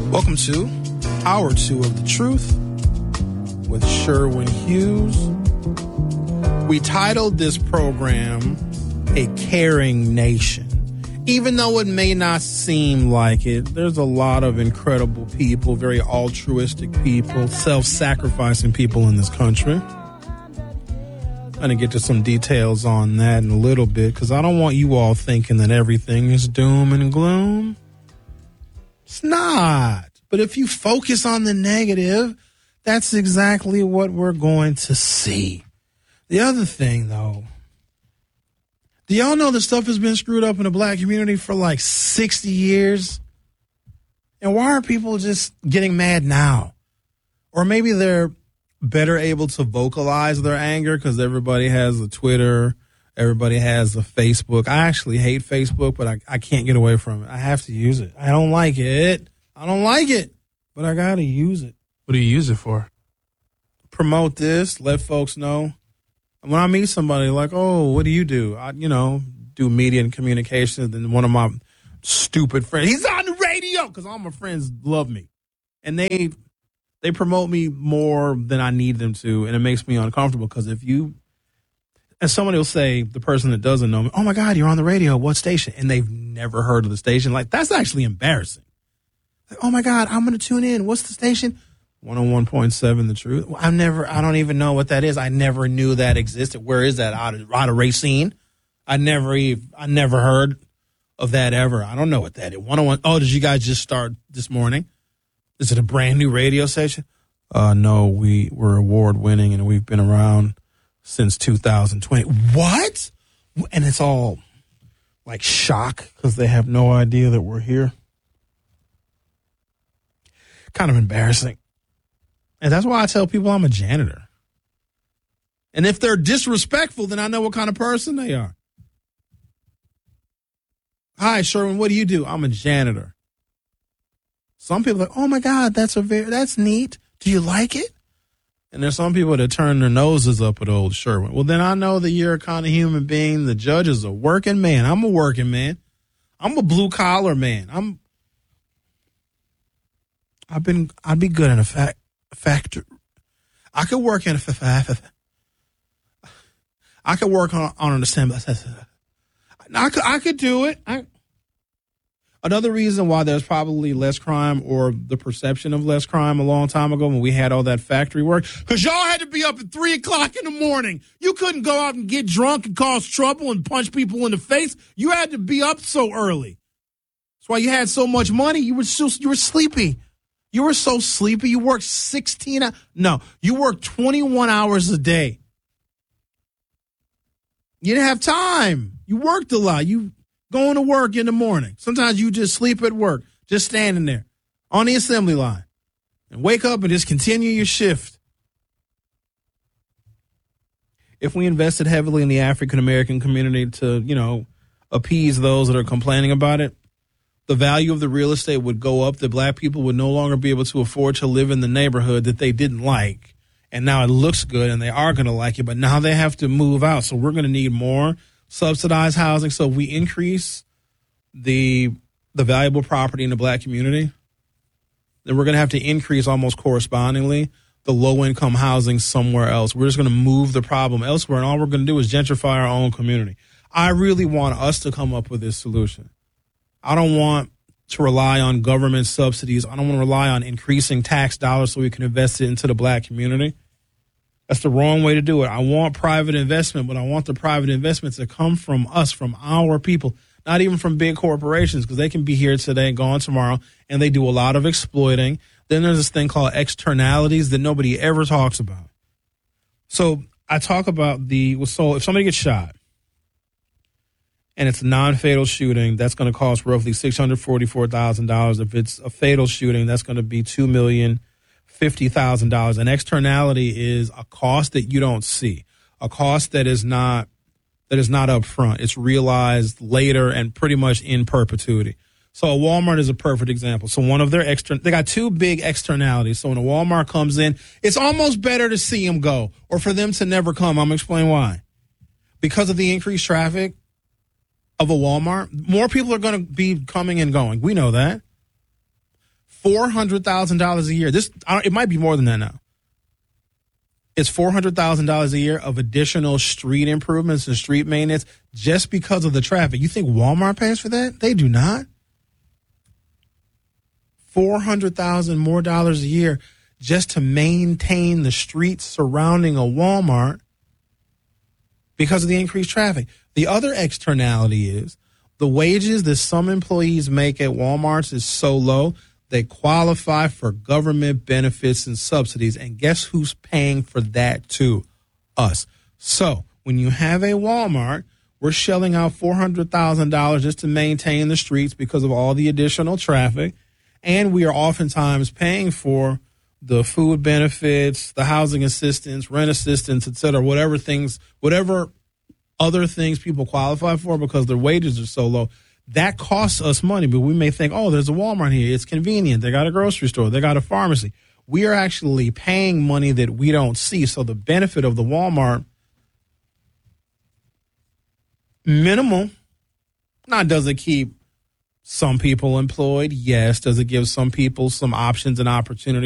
Welcome to Hour 2 of The Truth with Sherwin Hughes. We titled this program A Caring Nation. Even though it may not seem like it, there's a lot of incredible people, very altruistic people, self-sacrificing people in this country. I'm going to get to some details on that in a little bit because I don't want you all thinking that everything is doom and gloom. It's not. But if you focus on the negative, that's exactly what we're going to see. The other thing, though, do y'all know that stuff has been screwed up in the black community for like 60 years? And why are people just getting mad now? Or maybe they're better able to vocalize their anger because everybody has a Twitter, everybody has a Facebook. I actually hate Facebook, but I can't get away from it. I have to use it. I don't like it, but I got to use it. What do you use it for? Promote this, let folks know. When I meet somebody like, oh, what do you do? I, do media and communications. And one of my stupid friends, he's on the radio because all my friends love me. And they promote me more than I need them to. And it makes me uncomfortable because and somebody will say, the person that doesn't know me, oh my God, you're on the radio. What station? And they've never heard of the station. Like, that's actually embarrassing. Like, oh my God, I'm going to tune in. What's the station? 101.7 The Truth. I don't even know what that is. I never knew that existed. Where is that? Out of Racine? I never heard of that ever. I don't know what that is. 101. Oh, did you guys just start this morning? Is it a brand new radio station? No, we're award winning and we've been around since 2020. What? And it's all like shock because they have no idea that we're here. Kind of embarrassing. And that's why I tell people I'm a janitor. And if they're disrespectful, then I know what kind of person they are. Hi, Sherwin, what do you do? I'm a janitor. Some people are like, oh my God, that's neat. Do you like it? And there's some people that turn their noses up at old Sherwin. Well, then I know that you're a kind of human being. The judge is a working man. I'm a working man. I'm a blue collar man. I'd be good in a factory. I could work in I could work on an assembly. I could do it. Another reason why there's probably less crime or the perception of less crime a long time ago when we had all that factory work, because y'all had to be up at 3:00 in the morning. You couldn't go out and get drunk and cause trouble and punch people in the face. You had to be up so early. That's why you had so much money. You were sleepy. You were so sleepy. You worked 16 hours. No, you worked 21 hours a day. You didn't have time. You worked a lot. You going to work in the morning. Sometimes you just sleep at work, just standing there on the assembly line and wake up and just continue your shift. If we invested heavily in the African-American community to, appease those that are complaining about it, the value of the real estate would go up. The black people would no longer be able to afford to live in the neighborhood that they didn't like. And now it looks good and they are going to like it, but now they have to move out. So we're going to need more subsidized housing. So if we increase the valuable property in the black community, then we're going to have to increase almost correspondingly the low-income housing somewhere else. We're just going to move the problem elsewhere, and all we're going to do is gentrify our own community. I really want us to come up with this solution. I don't want to rely on government subsidies. I don't want to rely on increasing tax dollars so we can invest it into the black community. That's the wrong way to do it. I want private investment, but I want the private investment to come from us, from our people, not even from big corporations, because they can be here today and gone tomorrow, and they do a lot of exploiting. Then there's this thing called externalities that nobody ever talks about. So I talk about if somebody gets shot, and it's a non-fatal shooting, that's going to cost roughly $644,000. If it's a fatal shooting, that's going to be $2,050,000. An externality is a cost that you don't see, a cost that is not upfront. It's realized later and pretty much in perpetuity. So a Walmart is a perfect example. So one of their they got two big externalities. So when a Walmart comes in, it's almost better to see them go or for them to never come. I'm going to explain why. Because of the increased traffic of a Walmart, more people are going to be coming and going. We know that. $400,000 a year. It might be more than that now. It's $400,000 a year of additional street improvements and street maintenance just because of the traffic. You think Walmart pays for that? They do not. $400,000 more dollars a year just to maintain the streets surrounding a Walmart because of the increased traffic. The other externality is the wages that some employees make at Walmarts is so low, they qualify for government benefits and subsidies. And guess who's paying for that too? Us. So when you have a Walmart, we're shelling out $400,000 just to maintain the streets because of all the additional traffic. And we are oftentimes paying for the food benefits, the housing assistance, rent assistance, et cetera, whatever other things people qualify for because their wages are so low. That costs us money, but we may think, oh, there's a Walmart here. It's convenient. They got a grocery store. They got a pharmacy. We are actually paying money that we don't see. So the benefit of the Walmart, minimal. Now, does it keep some people employed? Yes. Does it give some people some options and opportunities?